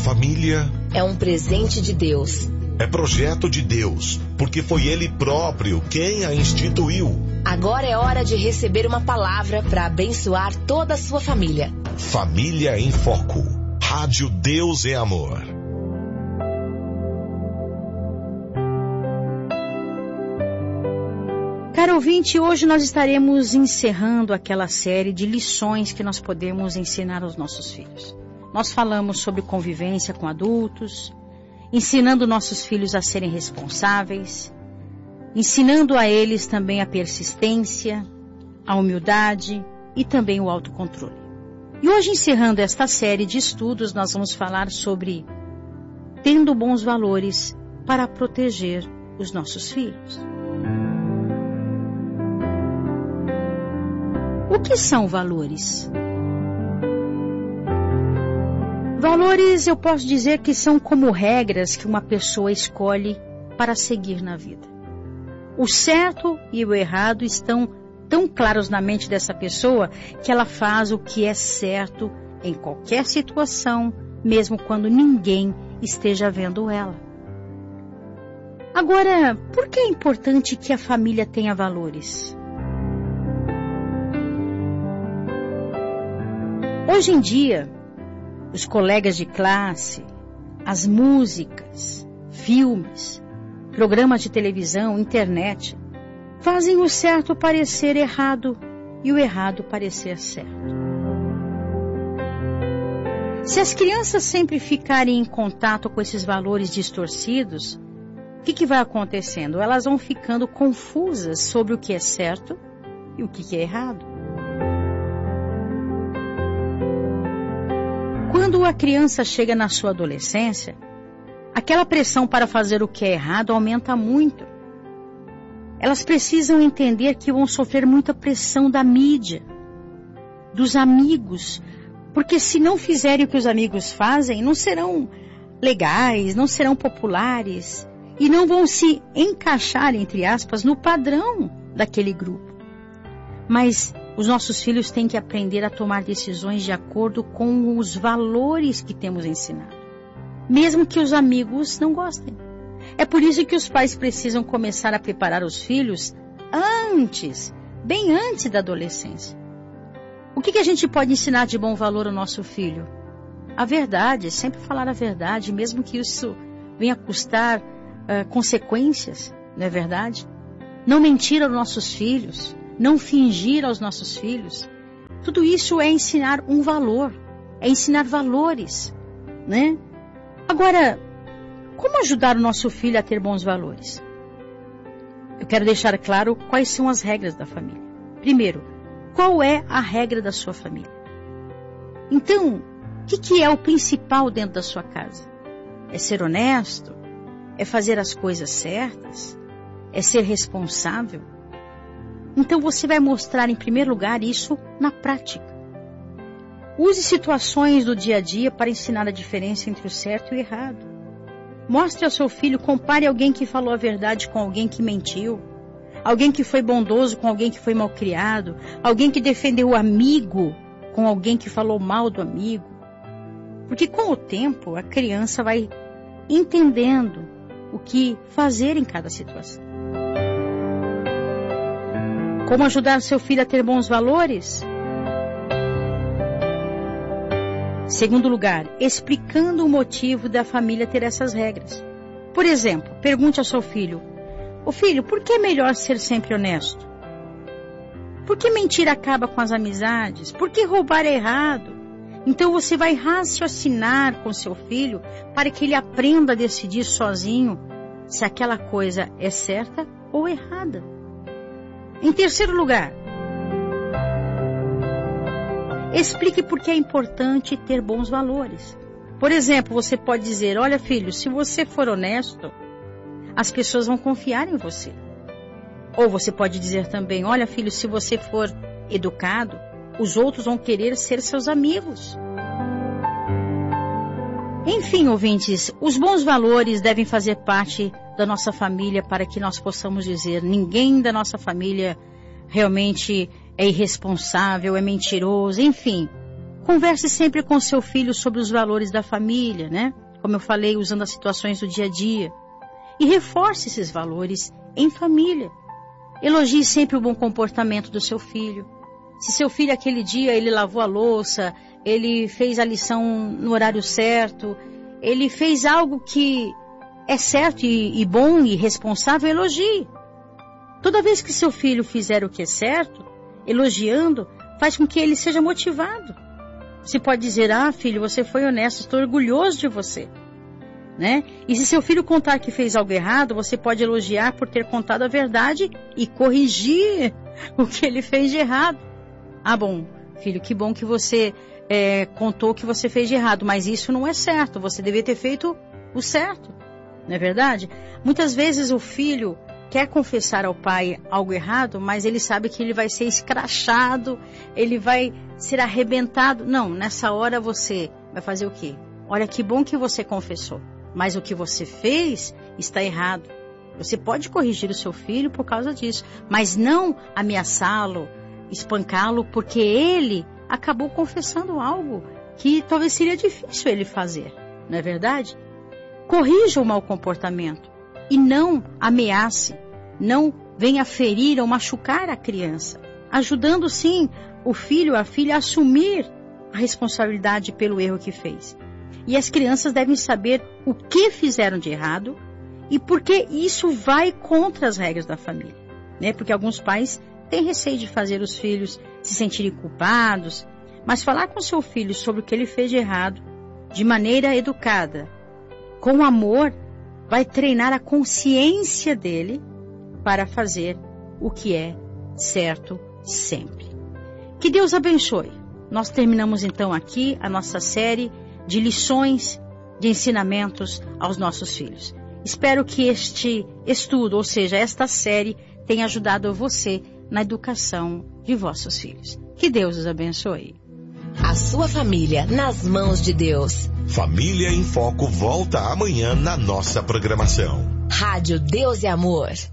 família é um presente de Deus. É projeto de Deus, porque foi Ele próprio quem a instituiu. Agora é hora de receber uma palavra para abençoar toda a sua família. Família em Foco. Rádio Deus é Amor. Caro ouvinte, hoje nós estaremos encerrando aquela série de lições que nós podemos ensinar aos nossos filhos. Nós falamos sobre convivência com adultos, ensinando nossos filhos a serem responsáveis, ensinando a eles também a persistência, a humildade e também o autocontrole. E hoje, encerrando esta série de estudos, nós vamos falar sobre tendo bons valores para proteger os nossos filhos. O que são valores? Valores, eu posso dizer que são como regras que uma pessoa escolhe para seguir na vida. O certo e o errado estão tão claros na mente dessa pessoa que ela faz o que é certo em qualquer situação, mesmo quando ninguém esteja vendo ela. Agora, por que é importante que a família tenha valores? Hoje em dia, os colegas de classe, as músicas, filmes, programas de televisão, internet, fazem o certo parecer errado e o errado parecer certo. Se as crianças sempre ficarem em contato com esses valores distorcidos, o que vai acontecendo? Elas vão ficando confusas sobre o que é certo e o que é errado. Quando a criança chega na sua adolescência, aquela pressão para fazer o que é errado aumenta muito. Elas precisam entender que vão sofrer muita pressão da mídia, dos amigos, porque se não fizerem o que os amigos fazem, não serão legais, não serão populares e não vão se encaixar, entre aspas, no padrão daquele grupo. Mas os nossos filhos têm que aprender a tomar decisões de acordo com os valores que temos ensinado, mesmo que os amigos não gostem. É por isso que os pais precisam começar a preparar os filhos bem antes da adolescência. O que a gente pode ensinar de bom valor ao nosso filho? A verdade, sempre falar a verdade, mesmo que isso venha a custar consequências, não é verdade? Não mentir aos nossos filhos, não fingir aos nossos filhos. Tudo isso é ensinar um valor, é ensinar valores, né? Agora, como ajudar o nosso filho a ter bons valores? Eu quero deixar claro quais são as regras da família. Primeiro, qual é a regra da sua família? Então, o que é o principal dentro da sua casa? É ser honesto? É fazer as coisas certas? É ser responsável? Então você vai mostrar em primeiro lugar isso na prática. Use situações do dia a dia para ensinar a diferença entre o certo e o errado. Mostre ao seu filho, compare alguém que falou a verdade com alguém que mentiu, alguém que foi bondoso com alguém que foi malcriado, alguém que defendeu o amigo com alguém que falou mal do amigo. Porque com o tempo a criança vai entendendo o que fazer em cada situação. Como ajudar seu filho a ter bons valores? Segundo lugar, explicando o motivo da família ter essas regras. Por exemplo, pergunte ao seu filho: "Ô filho, por que é melhor ser sempre honesto? Por que mentir acaba com as amizades? Por que roubar é errado?" Então você vai raciocinar com seu filho para que ele aprenda a decidir sozinho se aquela coisa é certa ou errada. Em terceiro lugar, explique por que é importante ter bons valores. Por exemplo, você pode dizer: "Olha, filho, se você for honesto, as pessoas vão confiar em você." Ou você pode dizer também: "Olha, filho, se você for educado, os outros vão querer ser seus amigos." Enfim, ouvintes, os bons valores devem fazer parte da nossa família para que nós possamos dizer: ninguém da nossa família realmente é irresponsável, é mentiroso, enfim. Converse sempre com seu filho sobre os valores da família, né? Como eu falei, usando as situações do dia a dia. E reforce esses valores em família. Elogie sempre o bom comportamento do seu filho. Se seu filho aquele dia ele lavou a louça, ele fez a lição no horário certo, ele fez algo que é certo e bom e responsável, elogie. Toda vez que seu filho fizer o que é certo, elogiando, faz com que ele seja motivado. Você pode dizer, filho, você foi honesto, estou orgulhoso de você. Né? E se seu filho contar que fez algo errado, você pode elogiar por ter contado a verdade e corrigir o que ele fez de errado. Bom, filho, que bom que você contou que você fez de errado, mas isso não é certo, você deveria ter feito o certo, não é verdade? Muitas vezes o filho quer confessar ao pai algo errado, mas ele sabe que ele vai ser escrachado, ele vai ser arrebentado. Não, nessa hora você vai fazer o quê? Olha, que bom que você confessou, mas o que você fez está errado. Você pode corrigir o seu filho por causa disso, mas não ameaçá-lo, espancá-lo, porque ele acabou confessando algo que talvez seria difícil ele fazer, não é verdade? Corrija o mau comportamento e não ameace, não venha ferir ou machucar a criança, ajudando sim o filho ou a filha a assumir a responsabilidade pelo erro que fez. E as crianças devem saber o que fizeram de errado e por que isso vai contra as regras da família, né? Porque alguns pais têm receio de fazer os filhos se sentirem culpados, mas falar com seu filho sobre o que ele fez de errado, de maneira educada, com amor, vai treinar a consciência dele para fazer o que é certo sempre. Que Deus abençoe. Nós terminamos então aqui a nossa série de lições, de ensinamentos aos nossos filhos. Espero que este estudo, ou seja, esta série, tenha ajudado você na educação de vossos filhos. Que Deus os abençoe. A sua família nas mãos de Deus. Família em Foco volta amanhã na nossa programação. Rádio Deus e Amor.